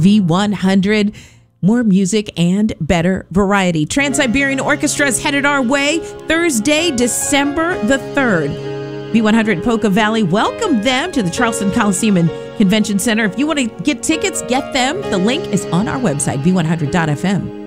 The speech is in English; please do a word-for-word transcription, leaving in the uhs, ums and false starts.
V one hundred. More music and better variety. Trans-Siberian Orchestra is headed our way Thursday, December the third. V one hundred Polka Valley, welcome them to the Charleston Coliseum and Convention Center. If you want to get tickets, get them. The link is on our website, v one hundred dot f m.